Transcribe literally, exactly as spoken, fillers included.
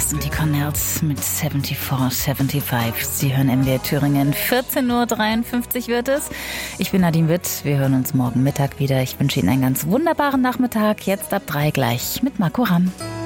Das sind die Cornells mit vierundsiebzig fünfundsiebzig. Sie hören M D R Thüringen. vierzehn Uhr dreiundfünfzig wird es. Ich bin Nadine Witt. Wir hören uns morgen Mittag wieder. Ich wünsche Ihnen einen ganz wunderbaren Nachmittag. Jetzt ab drei gleich mit Marco Ramm.